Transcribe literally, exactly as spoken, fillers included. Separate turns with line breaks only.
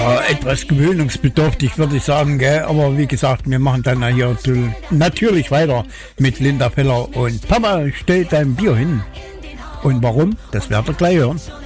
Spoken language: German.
Ja, etwas gewöhnungsbedürftig, würde ich sagen, gell? Aber wie gesagt, wir machen dann hier natürlich weiter mit Linda Feller und Papa, stell dein Bier hin. Und warum? Das werdet ihr gleich hören.